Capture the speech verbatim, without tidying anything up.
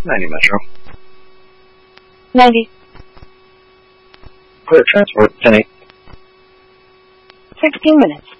ninety Metro. ninety. Clear transport, ten eight. sixteen minutes.